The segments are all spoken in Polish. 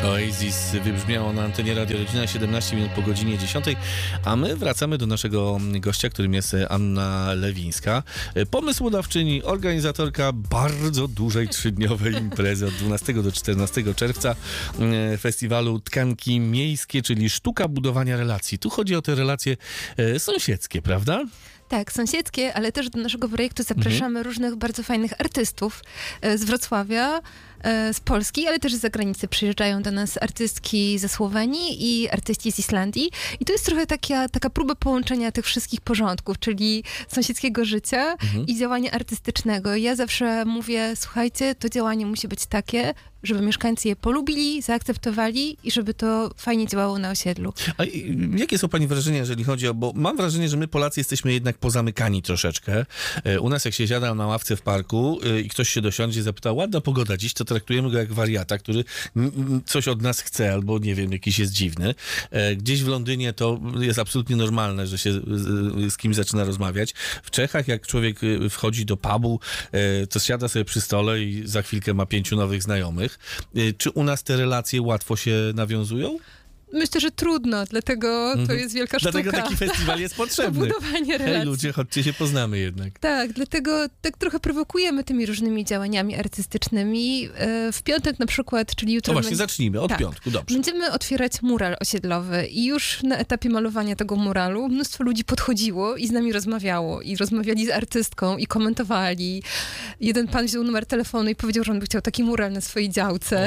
Oasis wybrzmiało na antenie Radio Rodzina 17 minut po godzinie 10, a my wracamy do naszego gościa, którym jest Anna Lewińska, pomysłodawczyni, organizatorka bardzo dużej 3-dniowej imprezy od 12 do 14 czerwca festiwalu Tkanki Miejskie, czyli sztuka budowania relacji. Tu chodzi o te relacje sąsiedzkie, prawda? Tak, sąsiedzkie, ale też do naszego projektu zapraszamy różnych bardzo fajnych artystów z Wrocławia, z Polski, ale też z zagranicy. Przyjeżdżają do nas artystki ze Słowenii i artyści z Islandii. I to jest trochę taka próba połączenia tych wszystkich porządków, czyli sąsiedzkiego życia i działania artystycznego. Ja zawsze mówię, słuchajcie, to działanie musi być takie, żeby mieszkańcy je polubili, zaakceptowali i żeby to fajnie działało na osiedlu. A jakie są pani wrażenia, jeżeli chodzi o... Bo mam wrażenie, że my Polacy jesteśmy jednak pozamykani troszeczkę. U nas jak się siada na ławce w parku i ktoś się dosiądzie i zapyta, ładna pogoda dziś, to traktujemy go jak wariata, który coś od nas chce albo, nie wiem, jakiś jest dziwny. Gdzieś w Londynie to jest absolutnie normalne, że się z kimś zaczyna rozmawiać. W Czechach, jak człowiek wchodzi do pubu, to siada sobie przy stole i za chwilkę ma 5 nowych znajomych. Czy u nas te relacje łatwo się nawiązują? Myślę, że trudno, dlatego to jest wielka sztuka. Dlatego taki festiwal jest potrzebny. Budowanie relacji. Hej ludzie, chodźcie się poznamy jednak. Tak, dlatego tak trochę prowokujemy tymi różnymi działaniami artystycznymi. W piątek na przykład, czyli jutro... No właśnie, zacznijmy od piątku, dobrze. Będziemy otwierać mural osiedlowy i już na etapie malowania tego muralu mnóstwo ludzi podchodziło i z nami rozmawiało. I rozmawiali z artystką i komentowali. Jeden pan wziął numer telefonu i powiedział, że on by chciał taki mural na swojej działce.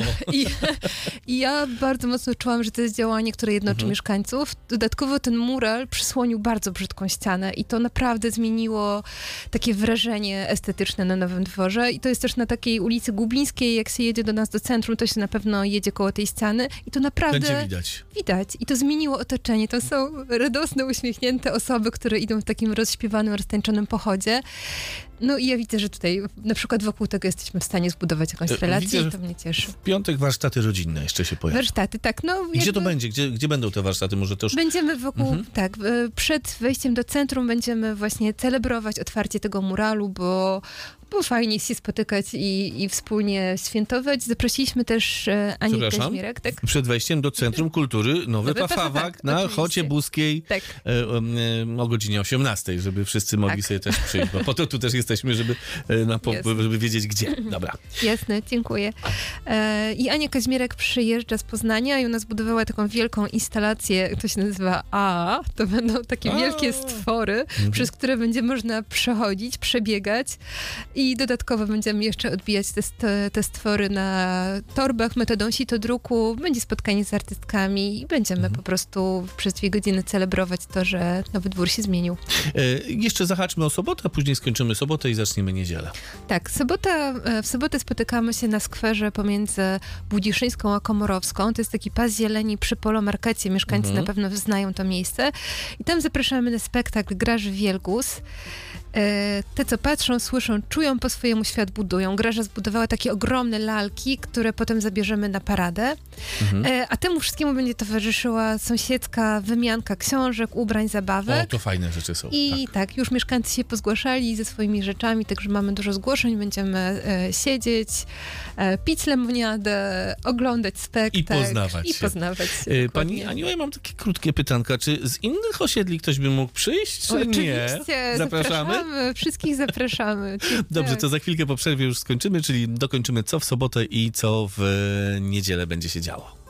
I ja bardzo mocno czułam, że to jest działanie, które jednoczy mieszkańców. Dodatkowo ten mural przysłonił bardzo brzydką ścianę i to naprawdę zmieniło takie wrażenie estetyczne na Nowym Dworze. I to jest też na takiej ulicy Gubińskiej, jak się jedzie do nas do centrum, to się na pewno jedzie koło tej ściany i to naprawdę... Będzie widać. Widać. I to zmieniło otoczenie. To są radosne, uśmiechnięte osoby, które idą w takim rozśpiewanym, roztańczonym pochodzie. No i ja widzę, że tutaj na przykład wokół tego jesteśmy w stanie zbudować jakąś relację i to mnie cieszy. W piątek warsztaty rodzinne jeszcze się pojawią. Warsztaty, tak. No, gdzie to będzie? Gdzie będą te warsztaty? Może to już... Będziemy wokół, tak, przed wejściem do centrum będziemy właśnie celebrować otwarcie tego muralu, bo fajnie jest się spotykać i wspólnie świętować. Zaprosiliśmy też Anię Kaźmierek. Tak? Przed wejściem do Centrum Kultury Nowy Pafawak na oczywiście. Chocie Buskiej tak. O godzinie 18, żeby wszyscy mogli sobie też przyjść, bo po to tu też jesteśmy, żeby wiedzieć gdzie. Dobra. Jasne, dziękuję. I Ania Kaźmierek przyjeżdża z Poznania i ona zbudowała taką wielką instalację, to się nazywa A. To będą takie wielkie stwory, przez które będzie można przechodzić, przebiegać. I dodatkowo będziemy jeszcze odbijać te stwory na torbach metodą sitodruku. Będzie spotkanie z artystkami i będziemy po prostu przez 2 godziny celebrować to, że Nowy Dwór się zmienił. Jeszcze zahaczmy o sobotę, a później skończymy sobotę i zaczniemy niedzielę. Tak, w sobotę spotykamy się na skwerze pomiędzy Budziszyńską a Komorowską. To jest taki pas zieleni przy Polomarkecie. Mieszkańcy na pewno znają to miejsce. I tam zapraszamy na spektakl Graży Wielgus. Te, co patrzą, słyszą, czują, po swojemu świat budują. Graża zbudowała takie ogromne lalki, które potem zabierzemy na paradę. A temu wszystkiemu będzie towarzyszyła sąsiedzka wymianka książek, ubrań, zabawek. O, to fajne rzeczy są. I tak, już mieszkańcy się pozgłaszali ze swoimi rzeczami, także mamy dużo zgłoszeń. Będziemy siedzieć, pić lemoniadę, oglądać spektakl. I poznawać się. Pani Aniu, ja mam takie krótkie pytanka. Czy z innych osiedli ktoś by mógł przyjść, czy oczywiście, nie? Zapraszamy? Wszystkich zapraszamy. Dobrze, to za chwilkę po przerwie już skończymy, czyli dokończymy co w sobotę i co w niedzielę będzie się działo.